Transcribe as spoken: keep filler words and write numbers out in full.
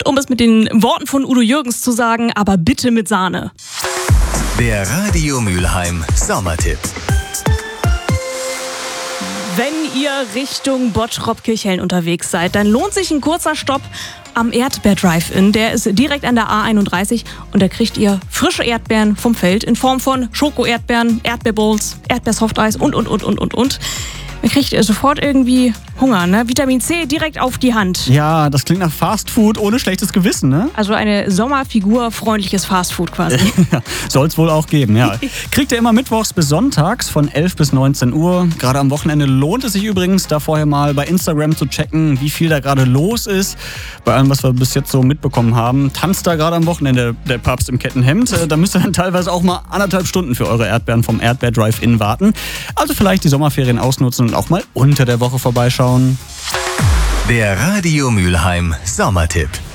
um es mit den Worten von Udo Jürgens zu sagen, aber bitte mit Sahne. Der Radio Mülheim Sommertipp. Wenn ihr Richtung Bottrop-Kirchhellen unterwegs seid, dann lohnt sich ein kurzer Stopp am Erdbeer-Drive-In. Der ist direkt an der A einunddreißig und da kriegt ihr frische Erdbeeren vom Feld in Form von Schoko-Erdbeeren, Erdbeerbowls, Erdbeersofteis und, und, und, und, und, und. Man kriegt sofort irgendwie Hunger, ne? Vitamin C direkt auf die Hand. Ja, das klingt nach Fastfood ohne schlechtes Gewissen, ne? Also eine Sommerfigur-freundliches Fastfood quasi. Soll es wohl auch geben, ja. Kriegt ihr immer mittwochs bis sonntags von elf bis neunzehn Uhr. Gerade am Wochenende lohnt es sich übrigens, da vorher mal bei Instagram zu checken, wie viel da gerade los ist. Bei allem, was wir bis jetzt so mitbekommen haben, tanzt da gerade am Wochenende der Papst im Kettenhemd. Da müsst ihr dann teilweise auch mal anderthalb Stunden für eure Erdbeeren vom Erdbeer Drive-In warten. Also vielleicht die Sommerferien ausnutzen und auch mal unter der Woche vorbeischauen. Der Radio Mülheim Sommertipp.